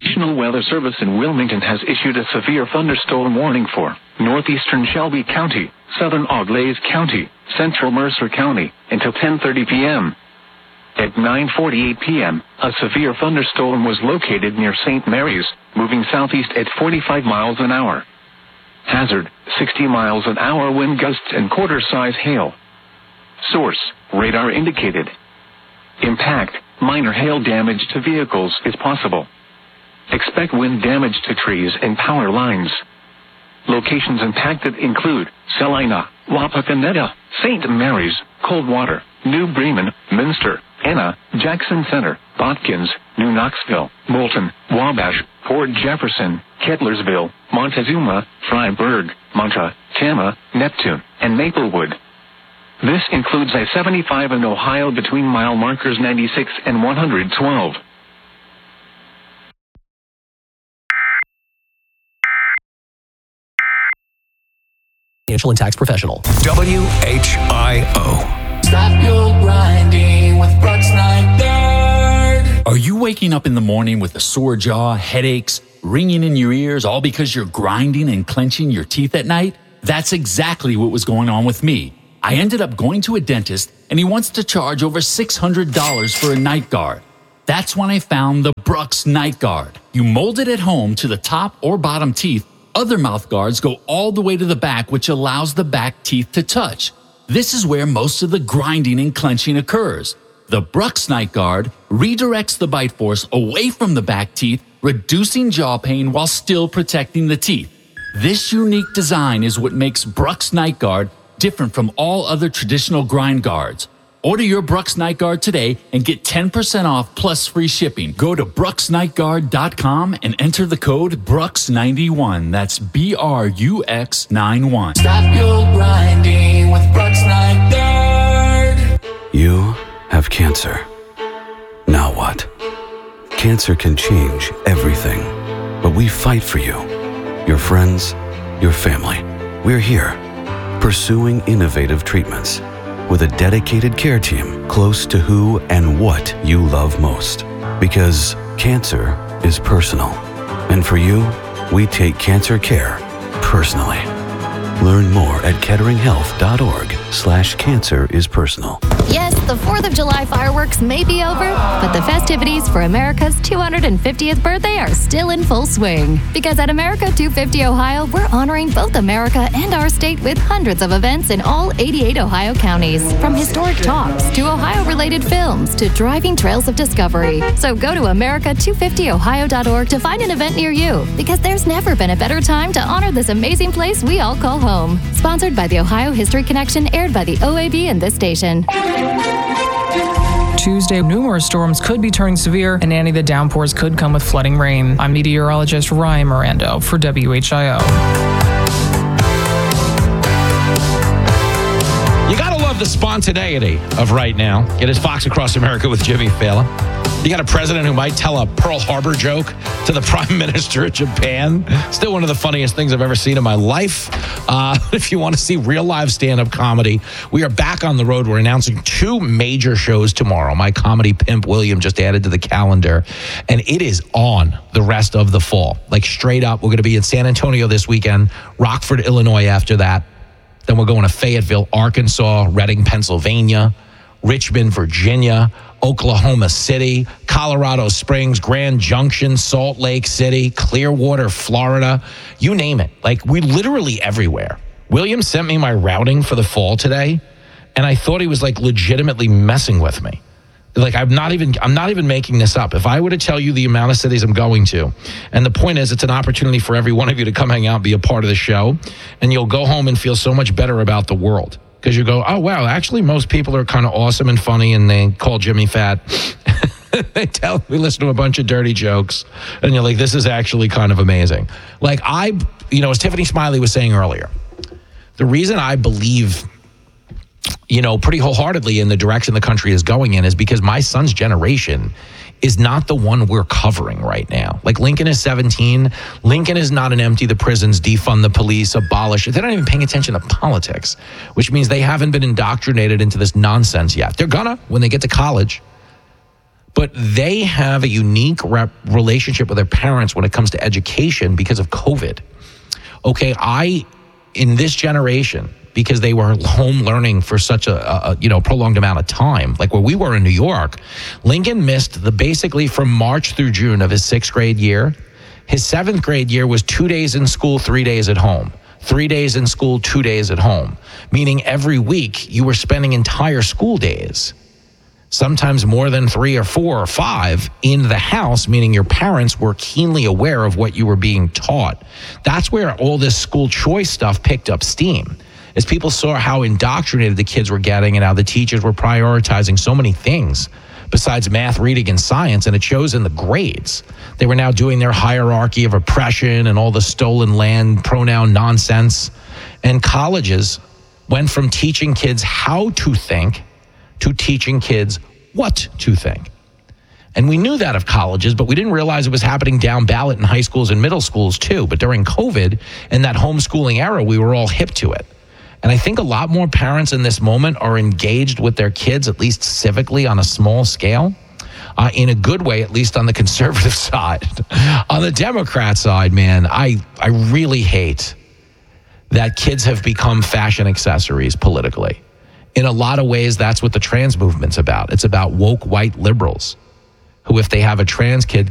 National Weather Service in Wilmington has issued a severe thunderstorm warning for northeastern Shelby County, southern Auglaize County, central Mercer County, until 10:30 p.m. At 9:48 p.m., a severe thunderstorm was located near St. Mary's, moving southeast at 45 miles an hour. Hazard, 60 miles an hour wind gusts and quarter-size hail. Source, radar indicated. Impact, minor hail damage to vehicles is possible. Expect wind damage to trees and power lines. Locations impacted include Salina, Wapakoneta, St. Mary's, Coldwater, New Bremen, Minster, Anna, Jackson Center, Botkins, New Knoxville, Moulton, Wabash, Port Jefferson, Kettlersville, Montezuma, Freiburg, Monta, Tama, Neptune, and Maplewood. This includes I-75 in Ohio between mile markers 96 and 112. Financial and tax professional. WHIO. Stop your grinding with Brooks Nygaard. Are you waking up in the morning with a sore jaw, headaches, ringing in your ears, all because you're grinding and clenching your teeth at night? That's exactly what was going on with me. I ended up going to a dentist, and he wants to charge over $600 for a night guard. That's when I found the Brooks Night Guard. You mold it at home to the top or bottom teeth. Other mouth guards go all the way to the back, which allows the back teeth to touch. This is where most of the grinding and clenching occurs. The Brooks Night Guard redirects the bite force away from the back teeth, reducing jaw pain while still protecting the teeth. This unique design is what makes Brooks Night Guard different from all other traditional grind guards. Order your Brooks Night Guard today and get 10% off plus free shipping. Go to brooksnightguard.com and enter the code BROOKS91. That's BRUX91. Stop your grinding with Brooks Nygaard. You have cancer. Now what? Cancer can change everything, but we fight for you, your friends, your family. We're here, pursuing innovative treatments with a dedicated care team close to who and what you love most. Because cancer is personal. And for you, we take cancer care personally. Learn more at ketteringhealth.org/cancerispersonal. Yes, the 4th of July fireworks may be over, but the festivities for America's 250th birthday are still in full swing. Because at America 250 Ohio, we're honoring both America and our state with hundreds of events in all 88 Ohio counties. From historic talks to Ohio-related films to driving trails of discovery. So go to America250Ohio.org to find an event near you, because there's never been a better time to honor this amazing place we all call home. Sponsored by the Ohio History Connection, aired by the OAB and this station. Tuesday, numerous storms could be turning severe, and the downpours could come with flooding rain. I'm meteorologist Ryan Mirando for WHIO. You gotta love the spontaneity of right now. It is Fox Across America with Jimmy Fallon. You got a president who might tell a Pearl Harbor joke to the Prime Minister of Japan. Still one of the funniest things I've ever seen in my life. If you want to see real live stand-up comedy, we are back on the road. We're announcing 2 major shows tomorrow. My comedy pimp, William, just added to the calendar. And it is on the rest of the fall. Like straight up, we're going to be in San Antonio this weekend, Rockford, Illinois after that. Then we're going to Fayetteville, Arkansas, Reading, Pennsylvania, Richmond, Virginia, Oklahoma City, Colorado Springs, Grand Junction, Salt Lake City, Clearwater, Florida, you name it. Like, we literally everywhere. William sent me my routing for the fall today, and I thought he was like legitimately messing with me. Like, I'm not even making this up. If I were to tell you the amount of cities I'm going to, and the point is, it's an opportunity for every one of you to come hang out and be a part of the show, and you'll go home and feel so much better about the world. Because you go, oh, wow, actually most people are kind of awesome and funny, and they call Jimmy fat. We listen to a bunch of dirty jokes, and you're like, this is actually kind of amazing. Like, as Tiffany Smiley was saying earlier, the reason I believe, pretty wholeheartedly in the direction the country is going in is because my son's generation is not the one we're covering right now. Like, Lincoln is 17. Lincoln is not an empty the prisons, defund the police, abolish it. They're not even paying attention to politics, which means they haven't been indoctrinated into this nonsense yet. They're gonna when they get to college. but they have a unique relationship with their parents when it comes to education because of COVID. Okay, in this generation, because they were home learning for such a prolonged amount of time, like where we were in New York, Lincoln missed basically from March through June of his 6th grade year. His 7th grade year was 2 days in school, 3 days at home. 3 days in school, 2 days at home. Meaning every week you were spending entire school days, sometimes more than 3 or 4 or 5 in the house, meaning your parents were keenly aware of what you were being taught. That's where all this school choice stuff picked up steam, as people saw how indoctrinated the kids were getting and how the teachers were prioritizing so many things besides math, reading, and science, and it shows in the grades. They were now doing their hierarchy of oppression and all the stolen land pronoun nonsense. And colleges went from teaching kids how to think to teaching kids what to think. And we knew that of colleges, but we didn't realize it was happening down ballot in high schools and middle schools too. But during COVID and that homeschooling era, we were all hip to it. And I think a lot more parents in this moment are engaged with their kids, at least civically on a small scale, in a good way, at least on the conservative side. On the Democrat side, man, I really hate that kids have become fashion accessories politically. In a lot of ways, that's what the trans movement's about. It's about woke white liberals who, if they have a trans kid,